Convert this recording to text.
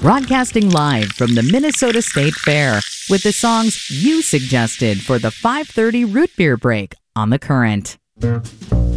Broadcasting live from the Minnesota State Fair with the songs you suggested for the 5:30 Root Beer Break on The Current.